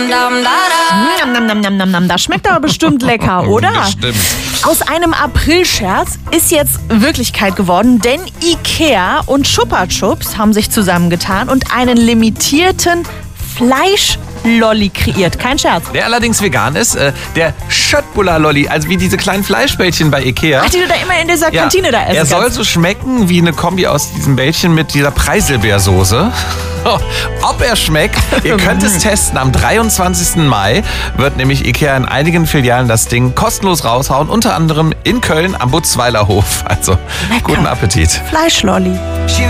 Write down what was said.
Nam, nam, nam, nam, nam. Das schmeckt aber bestimmt lecker, oder? Bestimmt. Aus einem Aprilscherz ist jetzt Wirklichkeit geworden, denn Ikea und Chupa Chups haben sich zusammengetan und einen limitierten Fleischlolli kreiert. Kein Scherz. Der allerdings vegan ist, der Schöttbullar-Lolli, also wie diese kleinen Fleischbällchen bei Ikea. Ach, die du da immer in dieser Kantine da essen Er soll kannst. so schmecken wie eine Kombi aus diesem Bällchen mit dieser Preiselbeersoße. Ob er schmeckt, ihr könnt es testen. Am 23. Mai wird nämlich Ikea in einigen Filialen das Ding kostenlos raushauen. Unter anderem in Köln am Butzweiler Hof. Also Lecker. guten Appetit. Fleischlolli.